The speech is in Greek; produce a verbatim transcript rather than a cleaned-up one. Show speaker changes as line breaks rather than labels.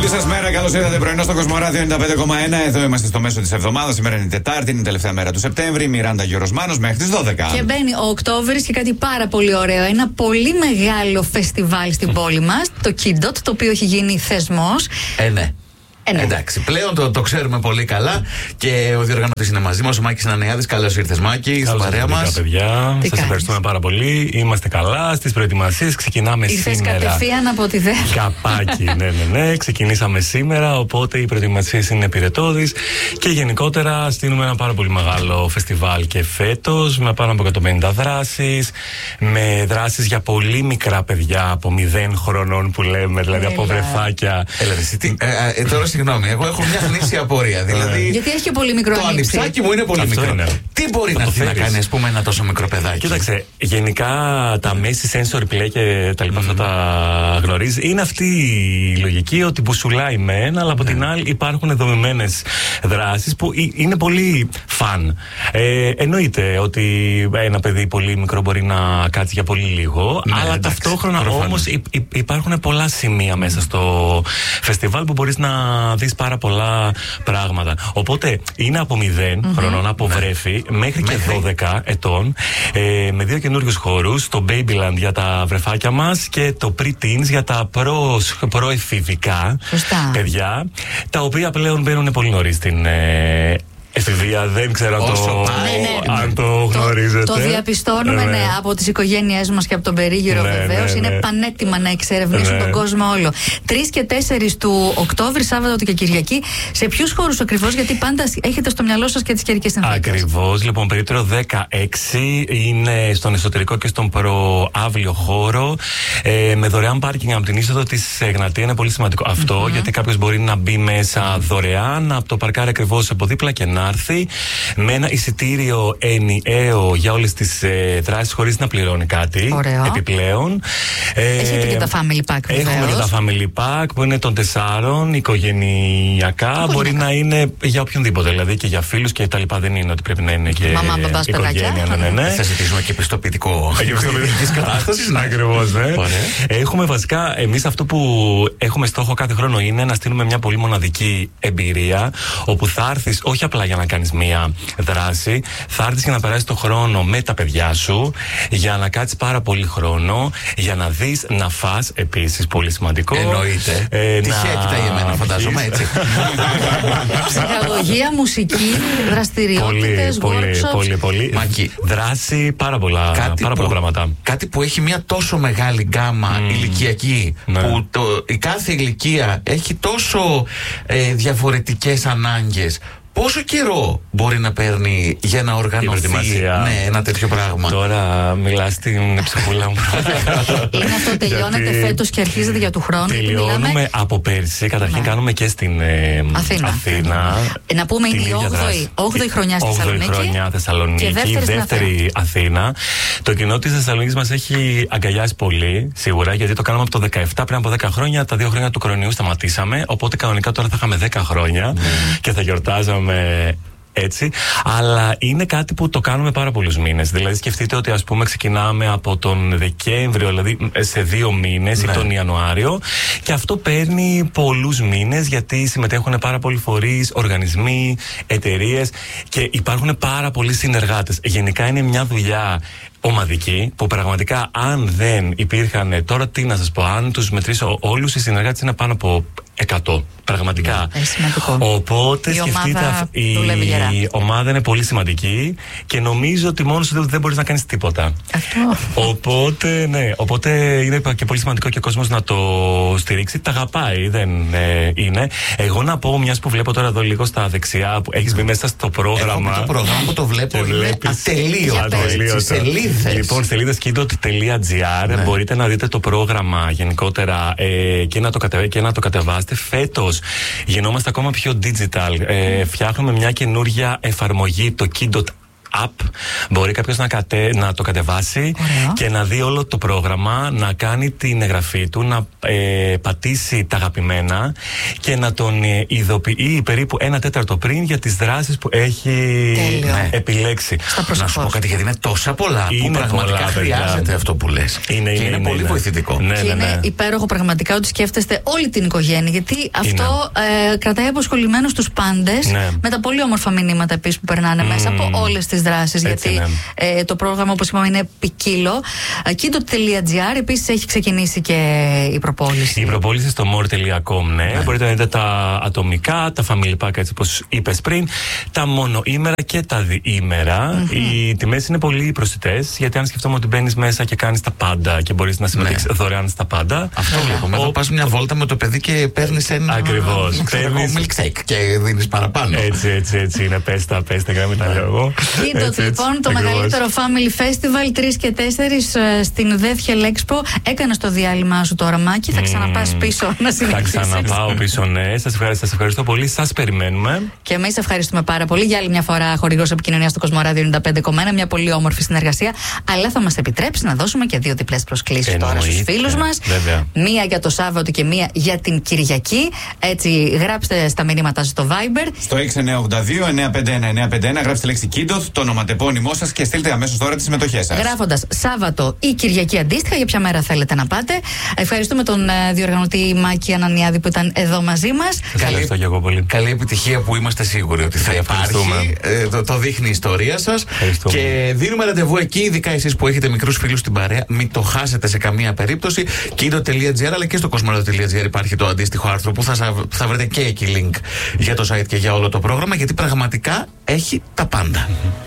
Καλή σας μέρα, καλώς ήρθατε πρωινό στο Κοσμοράδιο ενενήντα πέντε κόμμα ένα. Εδώ είμαστε στο μέσο της εβδομάδας. Σήμερα είναι η Τετάρτη, είναι η τελευταία μέρα του Σεπτέμβρη. Μιράντα Γιοροσμάνος μέχρι τις δώδεκα.
Και μπαίνει ο Οκτώβρης και κάτι πάρα πολύ ωραίο. Ένα πολύ μεγάλο φεστιβάλ στην πόλη μας, το Kidot, το οποίο έχει γίνει θεσμός.
Ε, ναι.
Ε, ναι.
Εντάξει, πλέον το, το ξέρουμε πολύ καλά και ο διοργανωτής είναι μαζί μας, ο Μάκης Ανανεάδης. Καλώς ήρθες, Μάκη, στην παρέα μας.
Παιδιά, σας ευχαριστούμε πάρα πολύ. Είμαστε καλά στις προετοιμασίες. Ξεκινάμε
Ήρθες
σήμερα.
Ήρθες κατευθείαν από τη ΔΕΘ.
Καπάκι, ναι, ναι, ναι. Ξεκινήσαμε σήμερα, οπότε οι προετοιμασίες είναι πυρετώδεις και γενικότερα στείλουμε ένα πάρα πολύ μεγάλο φεστιβάλ και φέτος με πάνω από εκατόν πενήντα δράσεις, με δράσεις για πολύ μικρά παιδιά από μηδέν χρονών που λέμε, δηλαδή Έλα. από βρεφάκια.
Έλα, τι, ε, ε, τώρα συγγνώμη, εγώ έχω μια γνήσια απορία. Δηλαδή,
γιατί έχει και πολύ μικρό
το ανιψάκι μου είναι πολύ
Αυτό
μικρό.
Είναι.
Τι μπορεί να, να κάνει, ας πούμε, ένα τόσο μικρό παιδάκι?
Κοίταξε, γενικά τα μέση sensory play και τα λοιπά, mm. αυτά τα γνωρίζει. Είναι αυτή η λογική ότι μπουσουλάει μεν, αλλά από yeah. την άλλη υπάρχουν δομημένες δράσεις που είναι πολύ φαν. Ε, εννοείται ότι ένα παιδί πολύ μικρό μπορεί να κάτσει για πολύ λίγο, ναι, αλλά εντάξει, ταυτόχρονα όμως υπάρχουν πολλά σημεία μέσα στο φεστιβάλ που μπορείς να δεις πάρα πολλά πράγματα. Οπότε είναι από μηδέν mm-hmm. χρονών, από βρέφη, μέχρι και δώδεκα ετών, ε, με δύο καινούριους χώρους, το Babyland για τα βρεφάκια μας και το Pre-Teens για τα προεφηβικά παιδιά, τα οποία πλέον μπαίνουν πολύ νωρίς στην ε, εφηβεία. Δεν ξέρω αν το,
ναι, ναι.
αν το γνωρίζετε.
Το, το διαπιστώνουμε, ναι, ναι, από τις οικογένειές μας και από τον περίγυρο, ναι, βεβαίως. Ναι, ναι. Είναι πανέτοιμα να εξερευνήσουν ναι. τον κόσμο όλο. τρεις και τέσσερις του Οκτώβρη, Σάββατο και Κυριακή. Σε ποιους χώρους ακριβώς, γιατί πάντα έχετε στο μυαλό σας και τις καιρικές συνθήκες?
Ακριβώς. Λοιπόν, περίπτωρο δεκαέξι είναι στον εσωτερικό και στον προάβλιο χώρο. Ε, με δωρεάν πάρκινγκ από την είσοδο της Εγνατία. Είναι πολύ σημαντικό αυτό, mm-hmm. γιατί κάποιος μπορεί να μπει μέσα δωρεάν από το παρκάρι ακριβώς από δίπλα και να έρθει με ένα εισιτήριο ενιαίο για όλες τις ε, δράσεις χωρίς να πληρώνει κάτι.
Ωραίο.
Επιπλέον.
Ε, Έχετε και τα family pack, βεβαίως.
Έχουμε και τα family pack που είναι των τεσσάρων, οικογενειακά. Πολύ μπορεί να είναι για οποιονδήποτε, δηλαδή και για φίλους και τα λοιπά. Δεν είναι ότι πρέπει να είναι και
μαμά, μπαμπάς,
οικογένεια. Ναι, ναι, ναι.
Θα ζητήσουμε και πιστοποιητικό
της κατάστασης. Ακριβώς, ναι. Έχουμε βασικά, εμείς αυτό που έχουμε στόχο κάθε χρόνο είναι να στείλουμε μια πολύ μοναδική εμπειρία, όπου θα έρθεις όχι απλά για να κάνεις μία δράση, θα έρθεις και να περάσεις το χρόνο με τα παιδιά σου, για να κάτσεις πάρα πολύ χρόνο, για να δεις, να φας επίσης, πολύ σημαντικό.
Εννοείται.
Ε,
Τυχαία
να...
κοιτάει εμένα, φαντάζομαι έτσι.
Ψυχαγωγία, μουσική, δραστηριότητες,
πολύ,
workshops.
Πολύ, πολύ.
Μακή.
Δράση, πάρα πολλά,
κάτι
πάρα
που,
πολλά πράγματα.
Κάτι που έχει μια τόσο μεγάλη γκάμα mm. ηλικιακή, ναι. που το, η κάθε ηλικία έχει τόσο ε, διαφορετικές ανάγκες. Πόσο καιρό μπορεί να παίρνει για να οργανωθεί ναι, ένα τέτοιο πράγμα?
Τώρα μιλάς στην ψυχούλα μου.
Είναι αυτό, τελειώνεται γιατί... φέτος και αρχίζεται για του χρόνου?
Τελειώνουμε μιλάμε... από πέρσι. Καταρχήν ναι. κάνουμε και στην ε,
Αθήνα.
Αθήνα.
Ε, να πούμε είναι η όγδοη χρονιά στη Θεσσαλονίκη.
όγδοη χρονιά Θεσσαλονίκη. Και δεύτερη, δεύτερη Αθήνα. Αθήνα. Το κοινό της Θεσσαλονίκης μας έχει αγκαλιάσει πολύ, σίγουρα, γιατί το κάναμε από το δεκαεπτά, πριν από δέκα χρόνια. Τα δύο χρόνια του κορονοϊού σταματήσαμε. Οπότε κανονικά τώρα θα είχαμε δέκα χρόνια mm. και θα γιορτάζαμε έτσι, αλλά είναι κάτι που το κάνουμε πάρα πολλούς μήνες. Δηλαδή, σκεφτείτε ότι, ας πούμε, ξεκινάμε από τον Δεκέμβριο, δηλαδή σε δύο μήνες, ναι. ή τον Ιανουάριο, και αυτό παίρνει πολλούς μήνες, γιατί συμμετέχουν πάρα πολλοί φορείς, οργανισμοί, εταιρείες και υπάρχουν πάρα πολλοί συνεργάτες. Γενικά είναι μια δουλειά ομαδική, που πραγματικά αν δεν υπήρχαν, τώρα τι να σας πω, αν τους μετρήσω όλους, οι συνεργάτες είναι πάνω από εκατό. Πραγματικά.
Yeah,
οπότε
η
σκεφτείτε,
ομάδα
η, η ομάδα είναι πολύ σημαντική και νομίζω ότι μόνος σου δεν μπορείς να κάνεις τίποτα.
Αυτό.
Οπότε, ναι, οπότε είναι και πολύ σημαντικό και ο κόσμος να το στηρίξει. Τα αγαπάει, δεν ε, είναι. Εγώ να πω, μιας που βλέπω τώρα εδώ λίγο στα δεξιά, που έχεις μπει μέσα στο πρόγραμμα.
Έχω το πρόγραμμα που το βλέπω, είναι ατελείωτο. Σελίδες.
Λοιπόν, σελίδες kidot τελεία gr, ναι. μπορείτε να δείτε το πρόγραμμα γενικότερα ε, και, να το κατε, και να το κατεβάσετε. Φέτος γινόμαστε ακόμα πιο digital. Ε, φτιάχνουμε μια καινούργια εφαρμογή, το Kidot app. Μπορεί κάποιος να, κατε, να το κατεβάσει.
Ωραία.
Και να δει όλο το πρόγραμμα, να κάνει την εγγραφή του, να ε, πατήσει τα αγαπημένα και να τον ε, ειδοποιεί περίπου ένα τέταρτο πριν για τις δράσεις που έχει ναι, επιλέξει.
Να σου πω κάτι, γιατί είναι τόσα πολλά
είναι
που πραγματικά πολλά, χρειάζεται παιδιά. Αυτό που λες.
Είναι,
και
είναι,
είναι, είναι πολύ
είναι.
βοηθητικό.
Ναι,
και
ναι, ναι.
είναι υπέροχο πραγματικά ότι σκέφτεστε όλη την οικογένεια, γιατί αυτό ε, κρατάει αποσχολημένους τους πάντες, ναι, με τα πολύ όμορφα μηνύματα επίσης που περνάνε mm. μέσα από όλες τις δράσεις.
Έτσι,
γιατί
ναι.
ε, το πρόγραμμα, όπως είπαμε, είναι ποικίλο. Kindot τελεία gr επίσης έχει ξεκινήσει και η προπόληση.
Η προπόληση στο more τελεία com, ναι. ναι. Μπορείτε να δείτε τα ατομικά, τα family pack, έτσι όπως είπες πριν, τα μονοήμερα και τα διήμερα. Mm-hmm. Οι τιμές είναι πολύ προσιτές, γιατί αν σκεφτούμε ότι μπαίνεις μέσα και κάνεις τα πάντα και μπορείς να συμμετείξεις ναι. δωρεάν στα πάντα.
Αυτό βλέπουμε. Εδώ πας μια βόλτα με το παιδί και παίρνεις ένα.
Ακριβώς.
Παίρνεις milkshake και δίνεις παραπάνω.
Έτσι, έτσι, έτσι είναι. Πέστα, πέστα, για να μην τα λέω εγώ.
Kindot, λοιπόν, το μεγαλύτερο family festival τρεις και τέσσερις στην Δεύχελ Expo. Έκανες το διάλειμμα σου τώρα, Μάκη. Θα ξαναπάς πίσω να συνεχίσεις.
Θα ξαναπάω πίσω, ναι. Σας ευχαριστώ, σας ευχαριστώ πολύ. Σας περιμένουμε.
Και εμείς ευχαριστούμε πάρα πολύ για άλλη μια φορά χορηγός επικοινωνίας στο Κοσμοράδιο ενενήντα πέντε κόμμα ένα. Μια πολύ όμορφη συνεργασία. Αλλά θα μας επιτρέψει να δώσουμε και δύο διπλές προσκλήσεις τώρα στους φίλους μας. Μία για το Σάββατο και μία για την Κυριακή. Έτσι, γράψτε στα μηνύματα στο Viber.
Στο έξι εννιά ογδόντα δύο εννιά πέντε ένα εννιά πέντε ένα γράψτε λέξη Kindot, το ονοματεπώνυμό σας και στείλτε αμέσως τώρα τις συμμετοχές σας.
Γράφοντας Σάββατο ή Κυριακή αντίστοιχα, για ποια μέρα θέλετε να πάτε. Ευχαριστούμε τον ε, διοργανωτή Μάκη Ανανιάδη που ήταν εδώ μαζί μας.
Καλή, καλή επιτυχία, που είμαστε σίγουροι ότι θα υπάρχει. Ε, το, το δείχνει η ιστορία σας. Και δίνουμε ραντεβού εκεί, ειδικά εσείς που έχετε μικρούς φίλους στην παρέα. Μην το χάσετε σε καμία περίπτωση. Kindot τελεία gr, αλλά και στο κοσμοράδιο τελεία gr υπάρχει το αντίστοιχο άρθρο που θα, θα βρείτε και εκεί link για το site και για όλο το πρόγραμμα, γιατί πραγματικά έχει τα πάντα.